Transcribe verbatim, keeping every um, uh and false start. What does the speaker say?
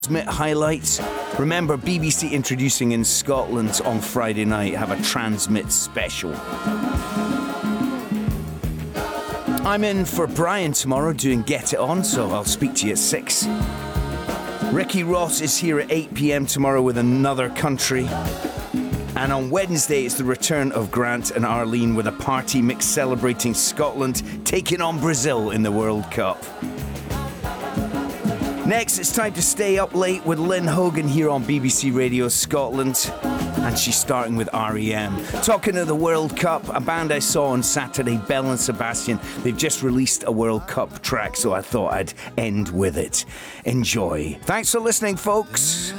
Transmit highlights. Remember, B B C introducing in Scotland on Friday night have a Transmit special. I'm in for Brian tomorrow doing Get It On, so I'll speak to you at six. Ricky Ross is here at eight p.m. tomorrow with Another Country. And on Wednesday, it's the return of Grant and Arlene with a party mix celebrating Scotland taking on Brazil in the World Cup. Next, it's time to stay up late with Lynn Hogan here on B B C Radio Scotland. And she's starting with R E M. Talking of the World Cup, a band I saw on Saturday, Belle and Sebastian, they've just released a World Cup track, so I thought I'd end with it. Enjoy. Thanks for listening, folks.